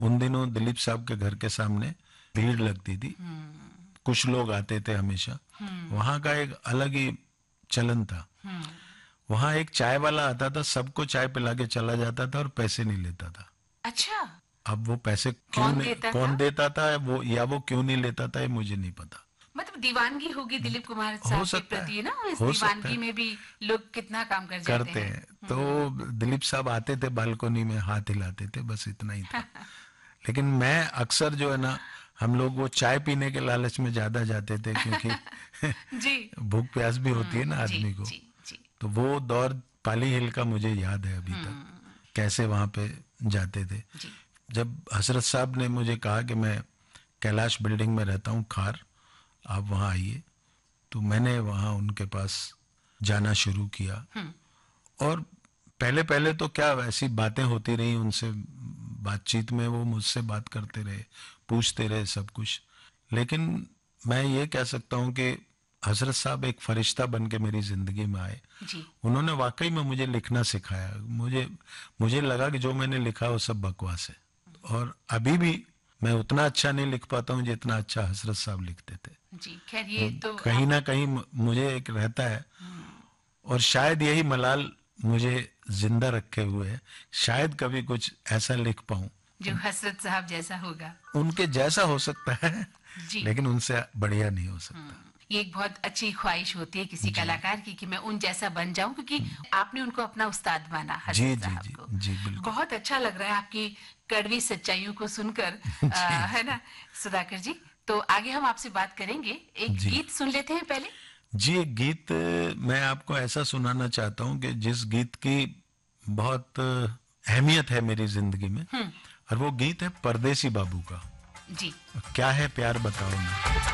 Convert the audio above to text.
उन दिनों दिलीप साहब के घर के सामने भीड़ लगती थी, कुछ लोग आते थे हमेशा। वहां का एक अलग ही चलन था। वहां एक चाय वाला आता था, सबको चाय पिला के चला जाता था और पैसे नहीं लेता था। अच्छा, अब वो पैसे कौन देता था वो, या वो क्यों नहीं लेता था, ये मुझे नहीं पता। मतलब दीवानगी होगी दिलीप कुमार हो साहब के सकता प्रति, है, ना? इस हो सकता दीवानगी है, में भी लोग कितना काम कर जाते करते हैं। हैं। तो दिलीप साहब आते थे, बालकोनी में हाथ हिलाते थे, बस इतना ही था। लेकिन मैं अक्सर जो है ना, हम लोग वो चाय पीने के लालच में ज्यादा जाते थे, क्योंकि जी। भूख प्यास भी होती है ना जी आदमी को। जी जी। तो वो दौर पाली हिल का मुझे याद है अभी तक, कैसे वहां पे जाते थे। जी। जब हजरत साहब ने मुझे कहा कि मैं कैलाश बिल्डिंग में रहता हूँ, खार, आप वहाँ आइए, तो मैंने वहाँ उनके पास जाना शुरू किया। और पहले पहले तो क्या वैसी बातें होती रही उनसे, बातचीत में वो मुझसे बात करते रहे, पूछते रहे सब कुछ। लेकिन मैं ये कह सकता हूँ कि हजरत साहब एक फरिश्ता बन के मेरी जिंदगी में आए। जी। उन्होंने वाकई में मुझे लिखना सिखाया। मुझे लगा कि जो मैंने लिखा वो सब बकवास है, और अभी भी मैं उतना अच्छा नहीं लिख पाता हूँ जितना अच्छा हजरत साहब लिखते थे। जी, खैर तो ये तो कहीं ना कहीं मुझे एक रहता है, और शायद यही मलाल मुझे जिंदा रखे हुए है, शायद कभी कुछ ऐसा लिख पाऊं जो हसरत साहब जैसा होगा। उनके जैसा हो सकता है, जी। लेकिन उनसे बढ़िया नहीं हो सकता। ये एक बहुत अच्छी ख्वाहिश होती है किसी जी कलाकार की कि मैं उन जैसा बन जाऊं, क्योंकि आपने उनको अपना उस्ताद माना, जी हसरत जी साहब जी को। जी बिल्कुल। बहुत अच्छा लग रहा है आपकी कड़वी सच्चाइयों को सुनकर, जी है ना सुधाकर जी? तो आगे हम आपसे बात करेंगे, एक जी गीत सुन लेते हैं पहले। जी। एक गीत मैं आपको ऐसा सुनाना चाहता हूँ कि जिस गीत की बहुत अहमियत है मेरी जिंदगी में, और वो गीत है परदेसी बाबू का। जी। क्या है प्यार बताओ ना।